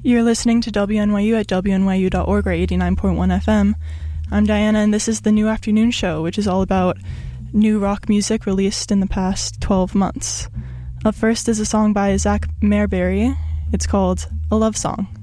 You're listening to WNYU at WNYU.org or 89.1 FM. I'm Diana, and this is the New Afternoon Show, which is all about new rock music released in the past 12 months. Up first is a song by Zach Marberry. It's called A Love Song.